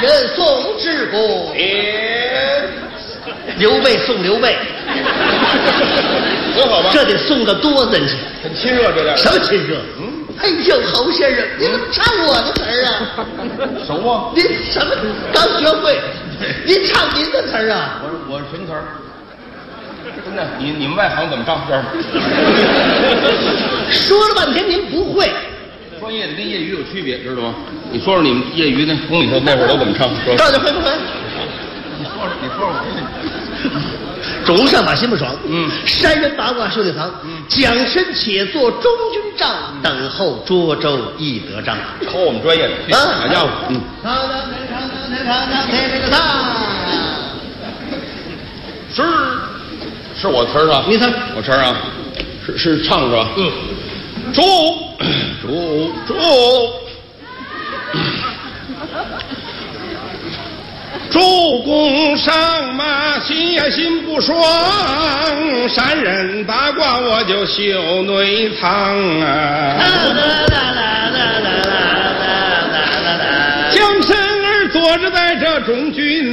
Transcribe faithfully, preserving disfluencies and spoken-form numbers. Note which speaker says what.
Speaker 1: 人送之过。
Speaker 2: 别，
Speaker 1: 刘备送刘备，
Speaker 2: 多好吧？
Speaker 1: 这得送个多真是。
Speaker 2: 很亲热，这点
Speaker 1: 什么亲热？
Speaker 2: 嗯，
Speaker 1: 哎呦，侯先生，你怎么唱我的词儿啊？
Speaker 2: 熟吗？
Speaker 1: 你什么刚学会？你唱您的词儿啊？
Speaker 2: 我我什么词儿？真的，你你们外行怎么唱这儿？
Speaker 1: 说了半天您不会。
Speaker 2: 专业的跟业余有区别，知道吗？你说说你们业余那宫里头那会儿都怎么唱？说
Speaker 1: 到底会不会？
Speaker 2: 你说说，你说说。
Speaker 1: 钟上马心不爽，
Speaker 2: 嗯，
Speaker 1: 山人八卦修理堂，嗯，蒋身且做中军帐，嗯，等候涿州易得章。
Speaker 2: 考我们专业的
Speaker 1: 啊，
Speaker 2: 好家伙，嗯。是，是我词儿啊，
Speaker 1: 你词儿，
Speaker 2: 我词儿啊，是是唱是吧？
Speaker 1: 嗯，
Speaker 2: 主主主。主公上马，心也心不爽，山人八卦我就修内藏啊。将身儿坐着在这中军